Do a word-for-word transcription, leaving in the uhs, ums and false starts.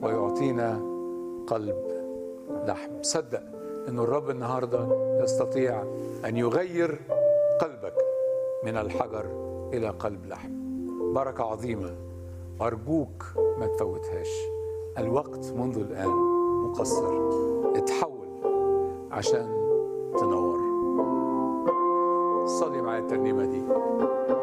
ويعطينا قلب لحم. صدق أن الرب النهاردة يستطيع أن يغير قلبك من الحجر إلى قلب لحم. بركة عظيمة، أرجوك ما تفوتهاش. الوقت منذ الآن مقصر، اتحول عشان تنور. صلي معايا الترنيمة دي.